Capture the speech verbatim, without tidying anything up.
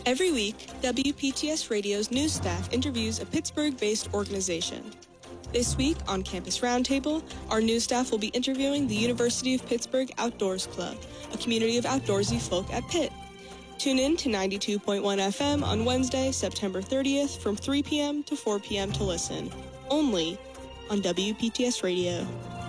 Every week, W P T S Radio's news staff interviews a Pittsburgh-based organization. This week on Campus Roundtable, our news staff will be interviewing the University of Pittsburgh Outdoors Club, a community of outdoorsy folk at Pitt. Tune in to ninety-two point one F M on Wednesday, September thirtieth from three p.m. to four p.m. to listen, only on W P T S Radio.